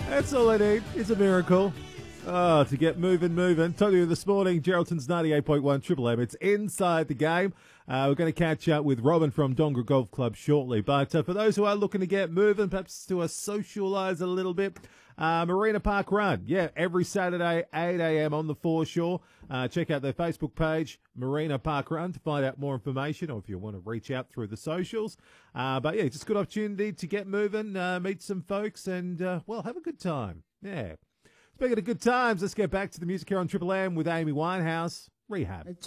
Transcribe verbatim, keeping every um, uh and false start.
That's all I need. It's a miracle. Oh, to get moving, moving. Told you this morning, Geraldton's ninety-eight point one Triple M. It's inside the game. Uh, we're going to catch up with Robin from Dongra Golf Club shortly. But uh, for those who are looking to get moving, perhaps to uh, socialise a little bit, uh, Marina Park Run. Yeah, every Saturday, eight a.m. on the foreshore. Uh, check out their Facebook page, Marina Park Run, to find out more information or if you want to reach out through the socials. Uh, but yeah, just a good opportunity to get moving, uh, meet some folks and, uh, well, have a good time. Yeah. Speaking of good times, let's get back to the music here on Triple M with Amy Winehouse, Rehab.